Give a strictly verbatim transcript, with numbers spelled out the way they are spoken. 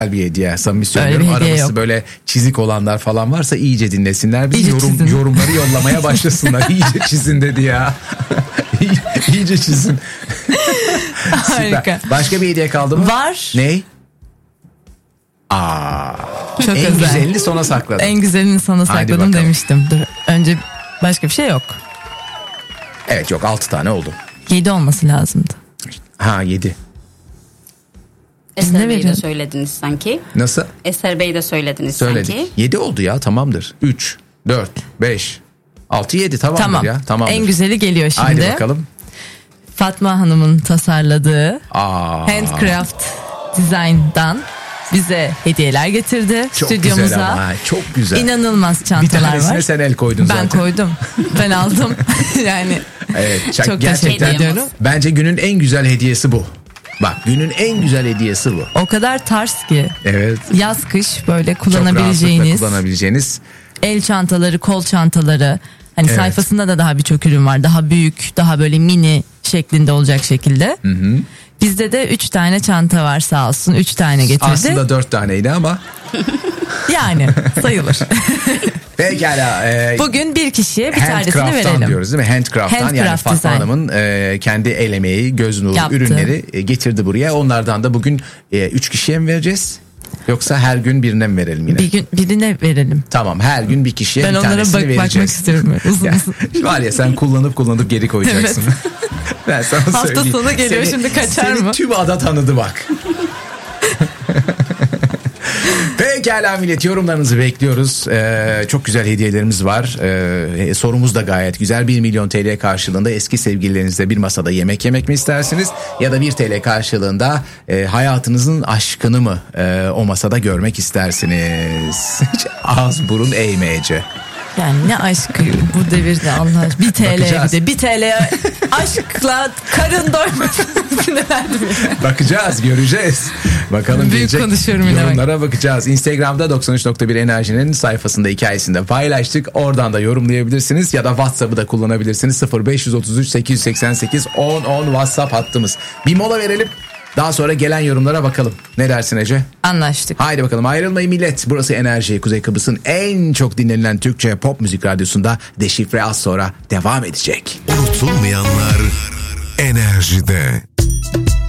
bir hediye. Samimi söylüyorum. Aramızda böyle çizik olanlar falan varsa iyice dinlesinler. Biz yorum, yorumları yollamaya başlasınlar. İyice çizin dedi ya. İyice çizin. Harika. Başka bir hediye kaldı mı? Var. Ney? Aa. Çok en özel. güzelini sona sakladım. En güzelini sona sakladım demiştim. Dur. Önce başka bir şey yok. Evet yok, altı tane oldu. Yedi olması lazımdı. Ha yedi. Eser Bey de söylediniz sanki. Nasıl? Eser Bey de söylediniz Söyledik. sanki. yedi oldu ya, tamamdır. üç, dört, beş, altı, yedi tamamdır tamam. ya. Tamamdır. En güzeli geliyor şimdi. Haydi bakalım. Fatma Hanım'ın tasarladığı Aa. Handcraft Design'dan bize hediyeler getirdi. Çok stüdyomuza. güzel ama çok güzel. İnanılmaz çantalar var. Bir tanesine var. sen el koydun ben zaten. Ben koydum. Ben aldım. Yani evet, çok, çok gerçekten teşekkür ediyorum. Bence günün en güzel hediyesi bu. Bak, günün en güzel hediyesi bu. O kadar tarz ki. Evet. Yaz kış böyle Çok kullanabileceğiniz. kullanabileceğiniz. El çantaları, kol çantaları. Hani evet. sayfasında da daha birçok ürün var. Daha büyük, daha böyle mini şeklinde olacak şekilde. Hı hı. Bizde de üç tane çanta var sağ olsun. Üç tane getirdi. Aslında dört taneydi ama. Yani sayılır. Pekala. E, Bugün bir kişiye bir tanesini verelim. Diyoruz değil mi? Handcraft'tan Handcraft yani Fatma design. Hanım'ın e, kendi el emeği, göz nuru Yaptı. ürünleri e, getirdi buraya. Onlardan da bugün e, üç kişiye mi vereceğiz? Yoksa her gün birine mi verelim yine? Bir gün birine verelim. Tamam, her gün bir kişiye ben bir tanesini bak, vereceğiz. Ben onlara bakmak istiyorum. Uzun ya, uzun. var ya, sen kullanıp kullanıp geri koyacaksın. Evet. Ben sana Hafta söyleyeyim. sonu geliyor, seni, şimdi kaçar seni mı? Tüm ada tanıdı bak. Pekala millet, yorumlarınızı bekliyoruz. Ee, çok güzel hediyelerimiz var. Ee, sorumuz da gayet güzel. bir milyon T L karşılığında eski sevgililerinizle bir masada yemek yemek mi istersiniz? Ya da bir T L karşılığında e, hayatınızın aşkını mı e, o masada görmek istersiniz? Hiç ağız burun eğmeyece. Yani ne aşkı bu devirde Allah aşkına. Bir T L'ye bir de bir T L'ye aşkla karın doymasın. Bakacağız, göreceğiz. Bakalım büyük konuşuyorum yine. Yorumlara bakacağız. Instagram'da doksan üç nokta bir Enerji'nin sayfasında, hikayesinde paylaştık. Oradan da yorumlayabilirsiniz ya da WhatsApp'ı da kullanabilirsiniz. sıfır beş otuz üç sekiz yüz seksen sekiz on on WhatsApp hattımız. Bir mola verelim. Daha sonra gelen yorumlara bakalım. Ne dersin Ece? Anlaştık. Haydi bakalım, ayrılmayın millet. Burası Enerji, Kuzey Kıbrıs'ın en çok dinlenilen Türkçe pop müzik radyosunda. Deşifre az sonra devam edecek. Unutulmayanlar Enerji'de.